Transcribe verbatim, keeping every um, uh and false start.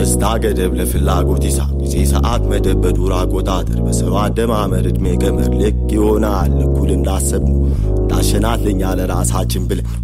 የደስታ ገደብ ለፍላጎት ይሳብ ጊዜ ሰዓት መደብ በዱር አቆጣጠር በሰው አደማመር እድሜ ገመር ልክ ይሆናል እኩል እንዳሰብነው እንዳሸናት ለኛ ለራሳችን ብለን